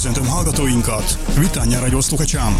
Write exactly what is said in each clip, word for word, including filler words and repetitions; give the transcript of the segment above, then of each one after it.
Köszöntöm hallgatóinkat! Vitány Radio słuchaczom!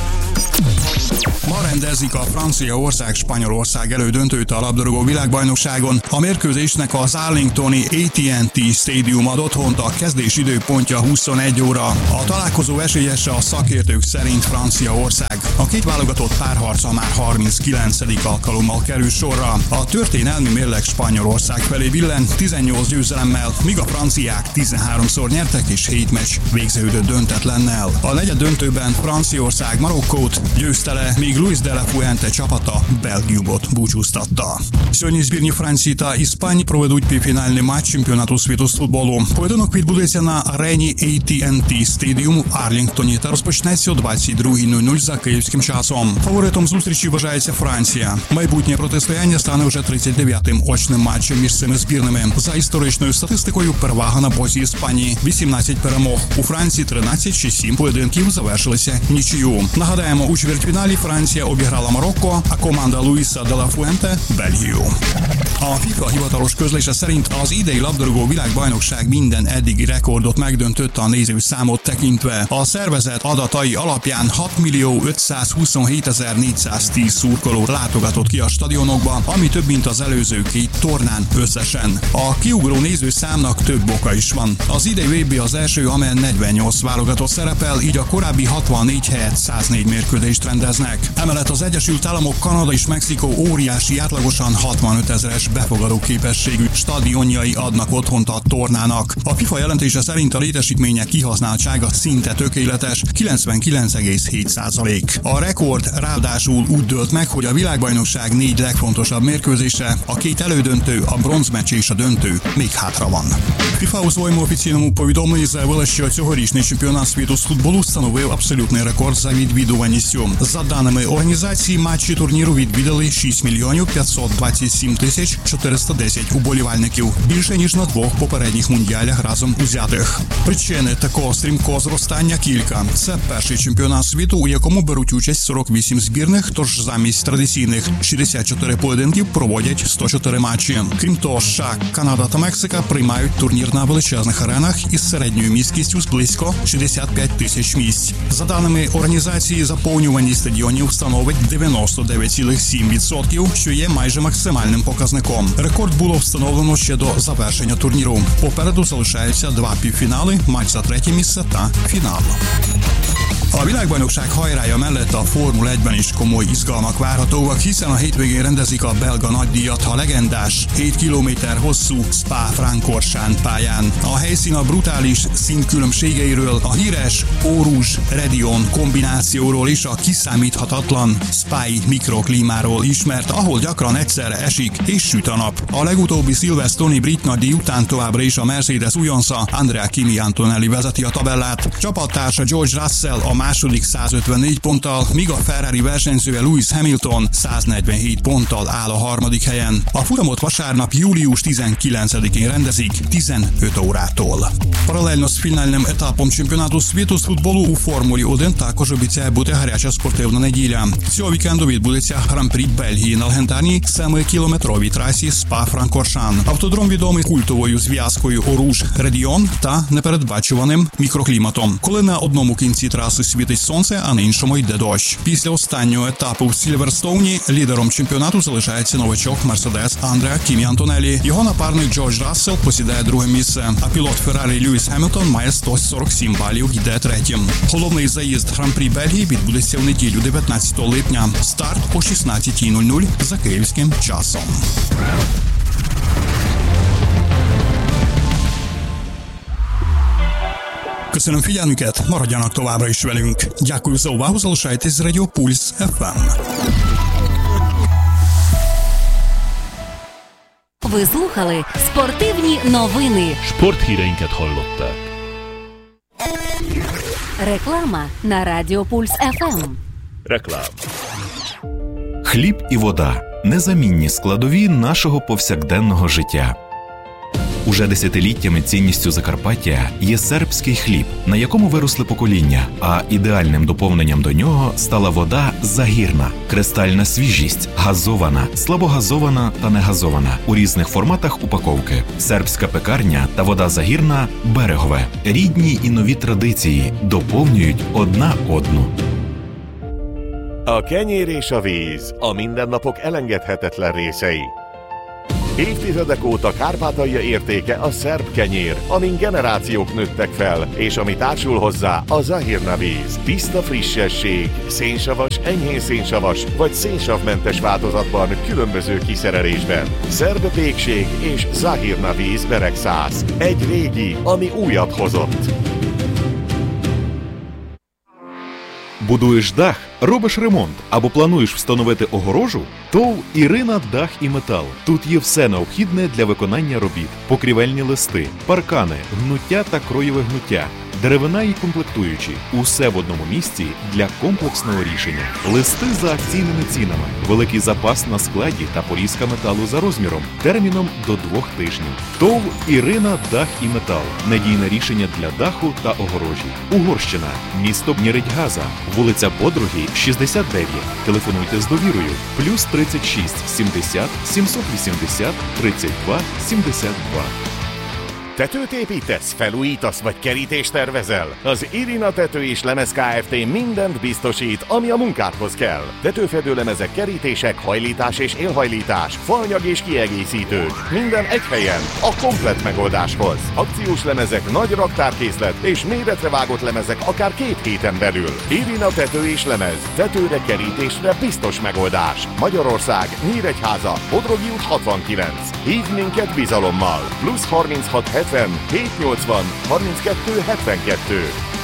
Ma rendezik a Franciaország-Spanyolország elődöntőt a labdarúgó világbajnokságon. A mérkőzésnek az Arlingtoni á té és té Stadium ad otthont, a kezdés időpontja huszonegy óra. A találkozó esélyese a szakértők szerint Franciaország. A két válogatott párharca már harminckilencedik alkalommal kerül sorra. A történelmi mérleg Spanyolország felé billen tizennyolc győzelemmel, míg a franciák tizenháromszor nyertek és hét meccs végződött döntetlennel. A negyed döntőben Franciaország Marokkót győzte le, míg Luis de la Fuente csapata Belgiumot búcsúztatta. Сьогодні збірні Франції та Іспанії проведуть півфінальний матч чемпіонату світу з футболу. Поєдинок відбудеться на арені á té és té Stadium в Арлінгтоні та розпочнеться о двадцять друга нуль нуль за київським часом. Фаворитом зустрічі вважається Франція. Майбутнє протистояння стане вже тридцять дев'ятим очним матчем між цими збірними. За історичною статистикою перевага на боці Іспанії – вісімнадцять перемог. У Франції тринадцять, ще сім поєдинків завершилися нічию. Нагадаємо, у чвертьфіналі Франція обіграла Марокко, а команда Luisa de la Fuente Belgium. A FIFA hivatalos közlése szerint az idei labdarúgó világbajnokság minden eddigi rekordot megdöntött a nézőszámot tekintve. A szervezet adatai alapján hatmillió ötszázhuszonhétezer-négyszáztíz szurkoló látogatott ki a stadionokba, ami több, mint az előző két tornán összesen. A kiugró nézőszámnak több oka is van. Az idei vé bé az első, amelyen negyvennyolc válogatott szerepel, így a korábbi hatvannégy helyett száznégy mérkőzést rendeznek. Emellett az Egyesült Államok, Kanada és Mexikó óriási, átlagosan hatvanöt ezeres befogadó képességű stadionjai adnak otthont a tornának. A FIFA jelentése szerint a létesítmények kihasználtsága szinte tökéletes, kilencvenkilenc egész hét százalék. A rekord ráadásul úgy dőlt meg, hogy a világbajnokság négy legfontosabb mérkőzése, a két elődöntő, a bronzmeccs és a döntő még hátra van. FIFA у своєму офіційному повідомленні заявила, що цьогорічний чемпіонат світу з футболу встановив абсолютний рекорд за відвідуваністю. За даними організації, матчі турніру відвідали шість мільйонів п'ятсот двадцять сім тисяч чотириста десять уболівальників, більше ніж на двох попередніх мундіалях разом узятих. Причини такого стрімкого зростання кілька. Це перший чемпіонат світу, у якому беруть участь сорок вісім збірних, тож замість традиційних шістдесят чотири поєдинків проводять сто чотири матчі. Крім того, США, Канада та Мексика приймають турнір на величезних аренах із середньою міськістю з близько шістдесят п'ять тисяч місць. За даними організації, заповнюваність стадіонів становить дев'яносто дев'ять цілих сім відсотків, що є майже максимальним показником. Рекорд було встановлено ще до завершення турніру. Попереду залишаються два півфінали, матч за tretє mісце та фінал. A világbajnokság hajrája mellett a Formula egyben is komoly izgalmak várhatóak, hiszen a hétvégén rendezik a belga nagydíjat a legendás hét kilométer hosszú Spa-Francorchamps pályán. A helyszín a brutális színkülönbségeiről, a híres Eau-Rouge-Redion kombinációról és a kiszámíthatatlan Spa-i mikroklímáról ismert, ahol gyakran egyszerre esik és süt a nap. A legutóbbi Silverstone-i brit nagydíj után továbbra is a Mercedes újonca Andrea Kimi Antonelli vezeti a tabellát. Csapattársa George Russell a második százötvennégy ponttal, míg a Ferrari versenyzője Lewis Hamilton száznegyvenhét ponttal áll a harmadik helyen. A futamot vasárnap július tizenkilencedikén rendezik tizenöt órától. Паралельно з фінальним етапом чемпіонату світу з футболу у Формулі один також обіцяє бути гаряча спортивна неділя. Цього вікенду відбудеться Гран-прі Бельгії на легендарній семикілометровій трасі Спа-Франкоршамп. Автодром відомий культовою зв'язкою Eau-Rouge-Redion та непередбачуваним мікрокліматом, коли на одному кінці траси світить сонце, а на іншому йде дощ. Після останнього етапу в Сільверстоуні лідером чемпіонату залишається новачок Мерседес Андреа Кімі Антонеллі. Його напарник Джордж Рассел посідає друге місце, а пілот Феррарі Льюіс Хемілтон має сто сорок сім балів, йде третім. Головний заїзд Гран-прі Бельгії відбудеться в неділю дев'ятнадцятого липня. Старт о шістнадцятій нуль нуль за київським часом. Köszönöm figyelmüket, maradjanak továbbra is velünk. Дякую за увагу, залишайтесь з Радіо Пульс еф ем. Ви слухали спортивні новини. Sporthíreinket hallották. Реклама на Радіо Пульс еф ем. Реклама. Хліб і вода – незамінні складові нашого повсякденного життя. Уже десятиліттями цінністю Закарпаття є сербський хліб, на якому виросли покоління, а ідеальним доповненням до нього стала вода Загірна. Кристальна свіжість, газована, слабогазована та негазована у різних форматах упаковки. Сербська пекарня та вода Загірна – Берегове. Рідні і нові традиції доповнюють одна одну. A kenyér és a víz a mindennapok elengedhetetlen részei. Évtizedek óta Kárpátalja értéke a szerb kenyér, amin generációk nőttek fel, és ami társul hozzá a Zahirna víz. Tiszta frissesség, szénsavas, enyhén szénsavas vagy szénsavmentes változatban, különböző kiszerelésben. Szerb pékség és Zahirna víz Beregszász. Egy régi, ami újat hozott. Будуєш дах, робиш ремонт або плануєш встановити огорожу? ТОВ «Ірина Дах і Метал». Тут є все необхідне для виконання робіт. Покрівельні листи, паркани, гнуття та кроєве гнуття, деревина і комплектуючі. Усе в одному місці для комплексного рішення. Листи за акційними цінами. Великий запас на складі та порізка металу за розміром. Терміном до двох тижнів. ТОВ «Ірина Дах і Метал». Надійне рішення для даху та огорожі. Угорщина. Місто Нєредьгаза. Вулиця Подруги, шістдесят дев'ять. Telefонуйте з довірою. Плюс тридцять шість сімдесят сімсот вісімдесят тридцять два сімдесят два. Tetőt építesz, felújítasz vagy kerítést tervezel? Az Irina Tető és Lemez Kft. Mindent biztosít, ami a munkádhoz kell. Tetőfedőlemezek, kerítések, hajlítás és élhajlítás, faanyag és kiegészítők. Minden egy helyen, a komplett megoldáshoz. Akciós lemezek, nagy raktárkészlet és méretre vágott lemezek akár két héten belül. Irina Tető és Lemez. Tetőre, kerítésre biztos megoldás. Magyarország, Nyíregyháza, Bodrogi út hatvankilenc. Hívd minket bizalommal. Plusz harminchat hetven hétszáznyolcvan harminckettő hetvenkettő.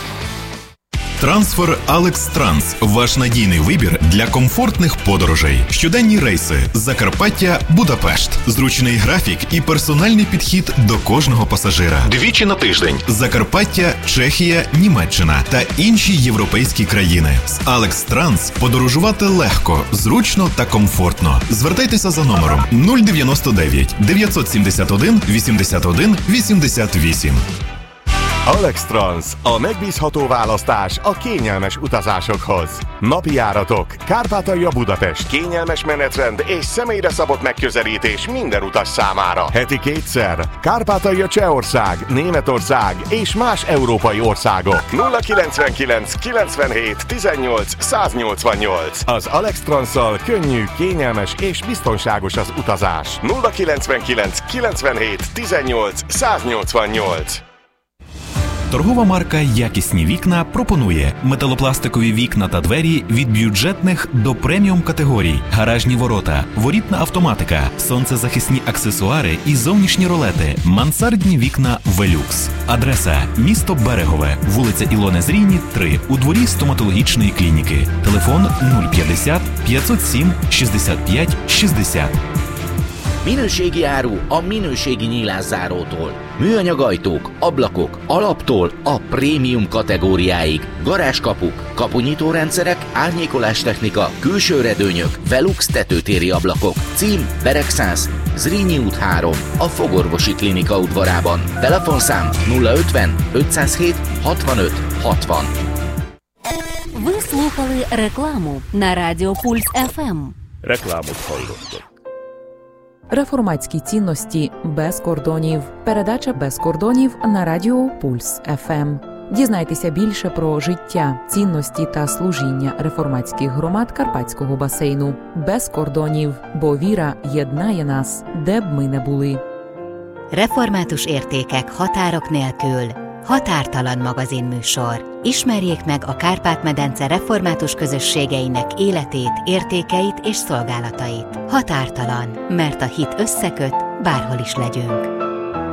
Трансфер Алекс Транс – ваш надійний вибір для комфортних подорожей. Щоденні рейси Закарпаття – Будапешт. Зручний графік і персональний підхід до кожного пасажира. Двічі на тиждень. Закарпаття, Чехія, Німеччина та інші європейські країни. З Алекс Транс подорожувати легко, зручно та комфортно. Звертайтеся за номером нуль дев'яносто дев'ять дев'ятсот сімдесят один вісімдесят один вісімдесят вісім. Alex Trans, a megbízható választás a kényelmes utazásokhoz. Napi járatok, Kárpátalja Budapest, kényelmes menetrend és személyre szabott megközelítés minden utas számára. Heti kétszer, Kárpátalja Csehország, Németország és más európai országok. nulla kilencvenkilenc kilencvenhét tizennyolc száznyolcvannyolc. Az Alex Transszal könnyű, kényelmes és biztonságos az utazás. nulla kilencvenkilenc kilencvenhét tizennyolc száznyolcvannyolc. Торгова марка «Якісні вікна» пропонує металопластикові вікна та двері від бюджетних до преміум категорій, гаражні ворота, ворітна автоматика, сонцезахисні аксесуари і зовнішні ролети, мансардні вікна «Велюкс». Адреса – місто Берегове, вулиця Ілони Зрійні, три, у дворі стоматологічної клініки. Телефон нуль п'ятдесят п'ятсот сім шістдесят п'ять шістдесят. Minőségi áru a minőségi nyílászárótól. Műanyag ajtók, ablakok, alaptól a prémium kategóriáig. Garázskapuk, kapunyitórendszerek, árnyékolástechnika, külső redőnyök, Velux tetőtéri ablakok. Cím Beregszász, Zrínyi út három, a Fogorvosi Klinika udvarában. Telefonszám nulla ötven ötszázhét hatvanöt hatvan. Ви слухали рекламу на Радіо Пульс еф ем. Reklámot hallottak. Реформатські цінності без кордонів. Передача без кордонів на Радіо Пульс еф ем. Дізнайтеся більше про життя, цінності та служіння реформатських громад Карпатського басейну. Без кордонів, бо віра єднає нас, де б ми не були. Református értékek határok nélkül. Határtalan magazinműsor. Ismerjék meg a Kárpát-medence református közösségeinek életét, értékeit és szolgálatait. Határtalan, mert a hit összeköt, bárhol is legyünk.